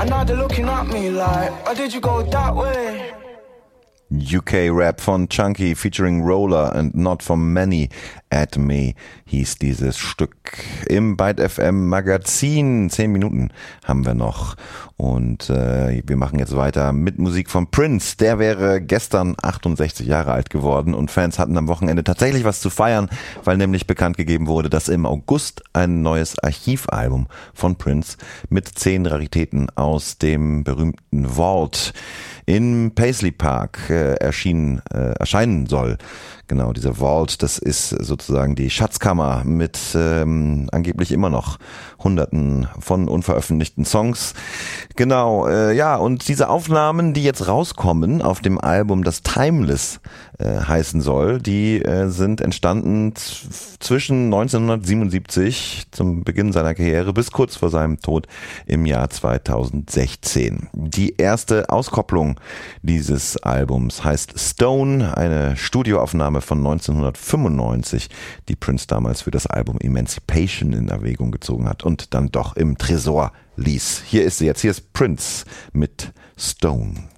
And now they're looking at me like, why did you go that way? UK Rap von Chunky featuring Roller and Not For Many at Me hieß dieses Stück im Byte FM Magazin. 10 Minuten haben wir noch und wir machen jetzt weiter mit Musik von Prince. Der wäre gestern 68 Jahre alt geworden und Fans hatten am Wochenende tatsächlich was zu feiern, weil nämlich bekannt gegeben wurde, dass im August ein neues Archivalbum von Prince mit 10 Raritäten aus dem berühmten Vault in Paisley Park erscheinen soll. Genau, dieser Vault, das ist sozusagen die Schatzkammer mit angeblich immer noch Hunderten von unveröffentlichten Songs. Genau, ja, und diese Aufnahmen, die jetzt rauskommen auf dem Album, das Timeless heißen soll, die sind entstanden zwischen 1977 zum Beginn seiner Karriere bis kurz vor seinem Tod im Jahr 2016. Die erste Auskopplung dieses Albums heißt Stone, eine Studioaufnahme von 1995, die Prince damals für das Album Emancipation in Erwägung gezogen hat und dann doch im Tresor ließ. Hier ist sie jetzt, hier ist Prince mit Stone.